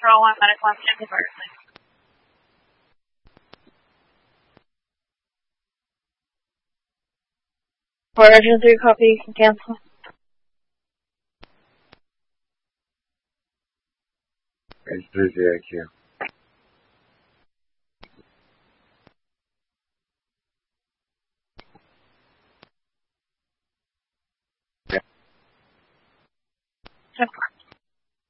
Patrol 1 medical and emergency. Origin 3 copy, you can cancel. H3 JIQ. Ten 4.